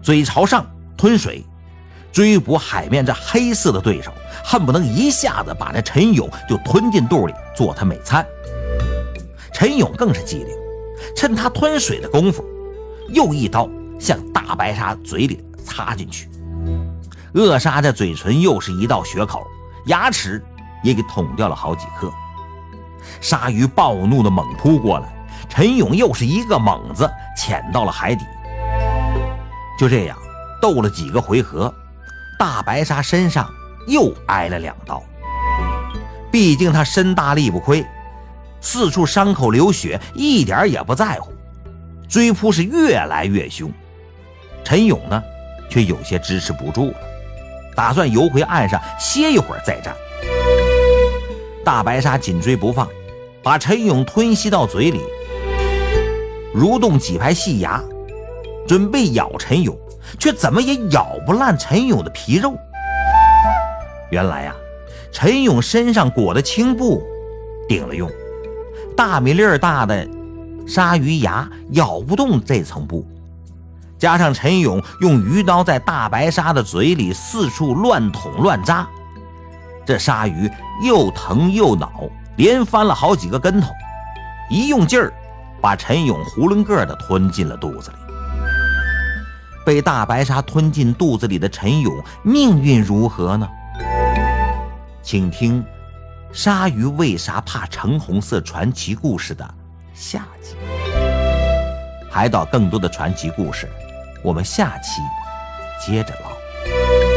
嘴朝上吞水，追捕海面这黑色的对手，恨不能一下子把这陈勇就吞进肚里做他美餐。陈勇更是机灵，趁他吞水的功夫，又一刀向大白鲨嘴里插进去，扼杀这嘴唇又是一道血口，牙齿也给捅掉了好几颗。鲨鱼暴怒的猛扑过来，陈勇又是一个猛子潜到了海底。就这样斗了几个回合，大白鲨身上又挨了2刀。毕竟他身大力不亏，四处伤口流血，一点也不在乎，追扑是越来越凶。陈勇呢，却有些支持不住了，打算游回岸上歇一会儿再战。大白鲨紧追不放，把陈勇吞吸到嘴里，蠕动几排细牙，准备咬陈勇，却怎么也咬不烂陈勇的皮肉。原来呀，陈勇身上裹的青布顶了用，大米粒儿大的鲨鱼牙咬不动这层布，加上陈勇用鱼刀在大白鲨的嘴里四处乱捅乱扎，这鲨鱼又疼又恼，连翻了好几个跟头，一用劲儿把陈勇囫囵个的吞进了肚子里。被大白鲨吞进肚子里的陈勇命运如何呢？请听《鲨鱼为啥怕橙红色》传奇故事的下集。海岛更多的传奇故事，我们下期接着唠。